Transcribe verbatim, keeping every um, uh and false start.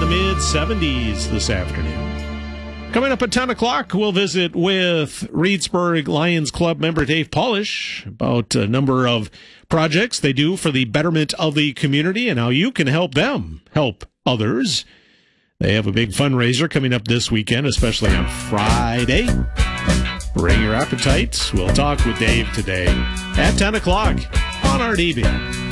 the mid seventies this afternoon. Coming up at ten o'clock, we'll visit with Reedsburg Lions Club member Dave Polish about a number of projects they do for the betterment of the community and how you can help them help others. They have a big fundraiser coming up this weekend, especially on Friday. Bring your appetites. We'll talk with Dave today at ten o'clock on R D B.